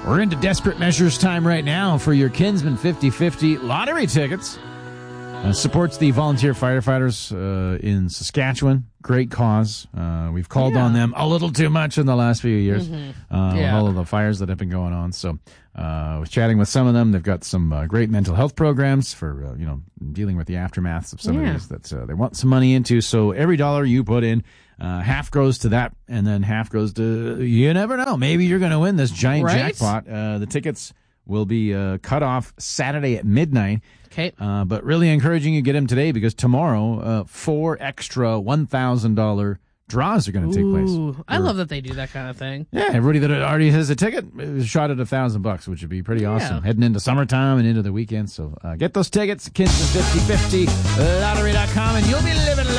We're into desperate measures time right now for your Kinsman 50/50 lottery tickets. Supports the volunteer firefighters in Saskatchewan. Great cause. We've called on them a little too much in the last few years with all of the fires that have been going on. So I was chatting with some of them. They've got some great mental health programs for dealing with the aftermaths of some of these that they want some money into. So every dollar you put in, half goes to that, and then half goes to, you never know, maybe you're going to win this giant jackpot. The tickets will be cut off Saturday at midnight. Okay. But really encouraging you get them today, because tomorrow 4 extra $1,000 draws are going to take place. I love that they do that kind of thing. Yeah, everybody that already has a ticket is shot at $1,000, which would be pretty awesome. Heading into summertime and into the weekend. So get those tickets, Kinsman 50/50, lottery.com, and you'll be living